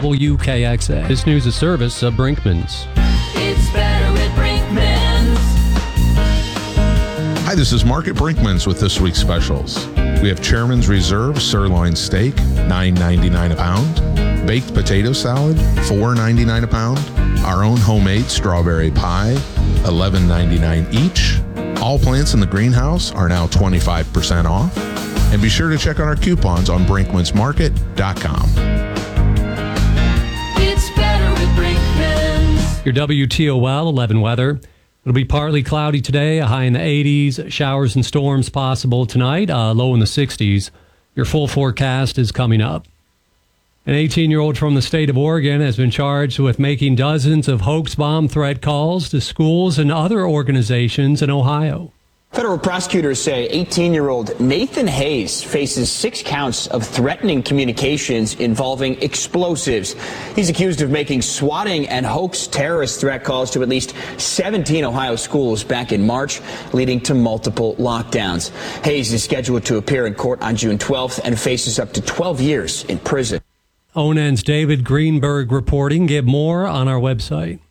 WKXA. This news is service of Brinkman's. It's better with Brinkman's. Hi, this is Mark at Brinkman's with this week's specials. We have Chairman's Reserve sirloin steak, $9.99 a pound. Baked potato salad, $4.99 a pound. Our own homemade strawberry pie, $11.99 each. All plants in the greenhouse are now 25% off. And be sure to check out our coupons on BrinkmansMarket.com. It's better with Brinkman's. Your WTOL 11 weather. It'll be partly cloudy today, a high in the 80s, showers and storms possible tonight, low in the 60s. Your full forecast is coming up. An 18-year-old from the state of Oregon has been charged with making dozens of hoax bomb threat calls to schools and other organizations in Ohio. Federal prosecutors say 18-year-old Nathan Hayes faces 6 counts of threatening communications involving explosives. He's accused of making swatting and hoax terrorist threat calls to at least 17 Ohio schools back in March, leading to multiple lockdowns. Hayes is scheduled to appear in court on June 12th and faces up to 12 years in prison. ONN's David Greenberg reporting. Get more on our website.